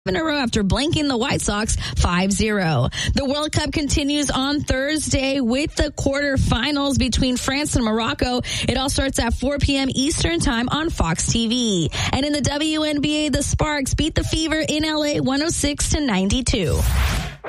in a row after blanking the White Sox 5-0. The World Cup continues on Thursday with the quarterfinals between France and Morocco. It all starts at 4 p.m. Eastern time on Fox TV. And in the WNBA, the Sparks beat the Fever in LA 106-92.